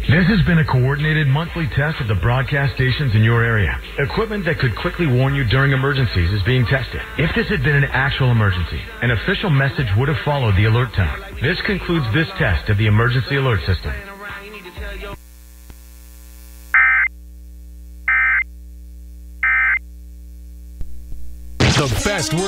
This has been a coordinated monthly test of the broadcast stations in your area. Equipment that could quickly warn you during emergencies is being tested. If this had been an actual emergency, an official message would have followed the alert tone. This concludes this test of the emergency alert system. The best